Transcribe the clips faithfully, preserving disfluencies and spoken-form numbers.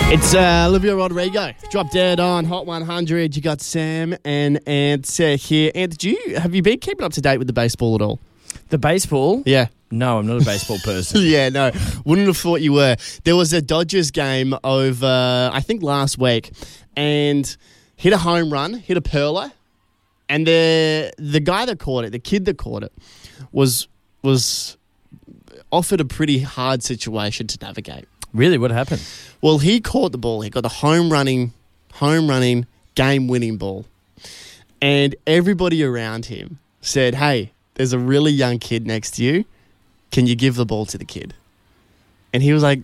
It's uh, Olivia Rodrigo. Drop dead on Hot one hundred. You got Sam and Ant uh, here. Ant, did you have you been keeping up to date with the baseball at all? The baseball? Yeah. No, I'm not a baseball person. Yeah, no. Wouldn't have thought you were. There was a Dodgers game over, I think, last week, and hit a home run, hit a perler, and the the guy that caught it, the kid that caught it, was was offered a pretty hard situation to navigate. Really? What happened? Well, he caught the ball. He got the home running, home running, game winning ball. And everybody around him said, hey, there's a really young kid next to you. Can you give the ball to the kid? And he was like,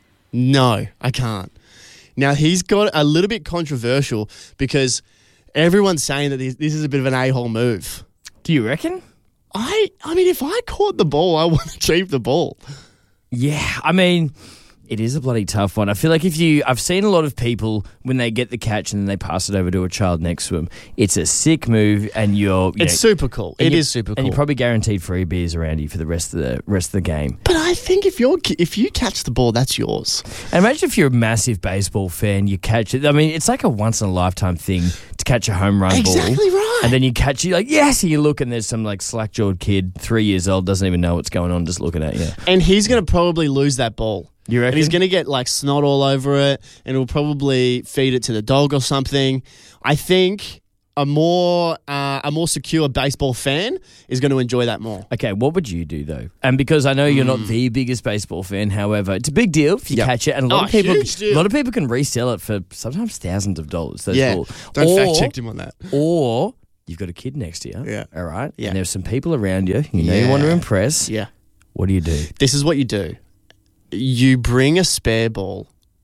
no, I can't. Now, he's got a little bit controversial because everyone's saying that this is a bit of an a-hole move. Do you reckon? I, I mean, if I caught the ball, I want to keep the ball. Yeah, I mean... It is a bloody tough one. I feel like if you... I've seen a lot of people, when they get the catch and then they pass it over to a child next to them, it's a sick move and you're... You it's know, super cool. It is super cool. And you're probably guaranteed free beers around you for the rest of the rest of the game. But I think if you're if you catch the ball, that's yours. And imagine if you're a massive baseball fan, you catch it. I mean, it's like a once-in-a-lifetime thing to catch a home run exactly ball. Exactly right. And then you catch it, you're like, yes! And you look and there's some like slack-jawed kid, three years old, doesn't even know what's going on, just looking at you. And he's going to probably lose that ball. You reckon? And he's going to get like snot all over it and he'll probably feed it to the dog or something. I think a more uh, a more secure baseball fan is going to enjoy that more. Okay, what would you do though? And because I know you're mm. not the biggest baseball fan, however, it's a big deal if you yep. catch it, and a lot oh, of people, a lot of people can resell it for sometimes thousands of dollars. Those yeah, balls. don't or, fact check him on that. Or you've got a kid next to you. Yeah, all right. Yeah, and there's some people around you. You know yeah. you want to impress. Yeah. What do you do? This is what you do. You bring a spare ball.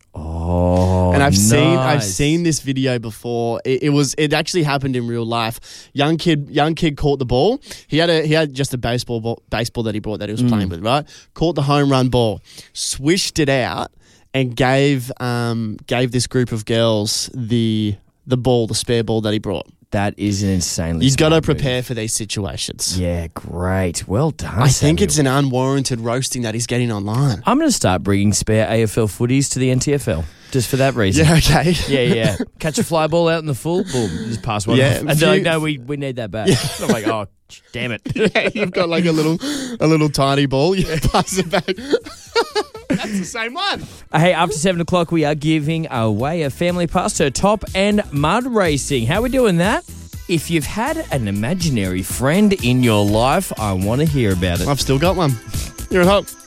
Oh, and I've nice. seen I've seen this video before. It, it was it actually happened in real life. Young kid, young kid caught the ball. He had a he had just a baseball ball, baseball that he brought that he was mm. playing with. Right, caught the home run ball, swished it out, and gave um gave this group of girls the the ball, the spare ball that he brought. That is an insanely. You've got to move. prepare for these situations. Yeah, great. Well done. I Samuel. think it's an unwarranted roasting that he's getting online. I'm going to start bringing spare A F L footies to the N T F L just for that reason. Yeah, okay. Yeah, yeah. Catch a fly ball out in the full, boom, just pass one. Yeah, off. And they're like, no, we we need that back. Yeah. I'm like, oh, damn it. Yeah, you've got like a little a little tiny ball. You pass it back. That's the same one. Hey, after seven o'clock, we are giving away a family pass to Top End Mud Racing. How are we doing that? If you've had an imaginary friend in your life, I want to hear about it. I've still got one. You're at home.